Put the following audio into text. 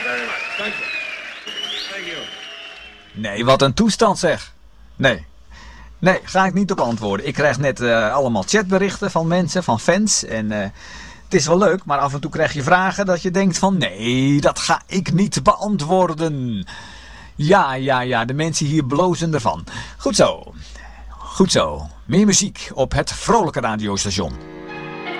very much. Thank you. Thank you. Nee, wat een toestand zeg. Nee, ga ik niet op antwoorden. Ik krijg net allemaal chatberichten van mensen, van fans. En het is wel leuk, maar af en toe krijg je vragen dat je denkt van... Nee, dat ga ik niet beantwoorden. Ja, de mensen hier blozen ervan. Goed zo. Meer muziek op het vrolijke radiostation.